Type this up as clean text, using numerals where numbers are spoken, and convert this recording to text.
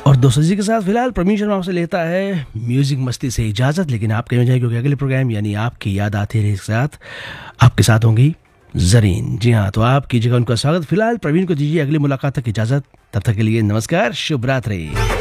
और दोस्तों जी के साथ फिलहाल प्रवीण शर्मा आपसे लेता है म्यूजिक मस्ती से इजाजत, लेकिन आप कहीं जाए क्योंकि अगले प्रोग्राम यानी आपकी याद आती रही के साथ आपके साथ होंगी जरीन। जी हाँ, तो आप कीजिएगा उनका स्वागत। फिलहाल प्रवीण को दीजिए अगली मुलाकात तक इजाजत, तब तक के लिए नमस्कार, शुभ रात्रि।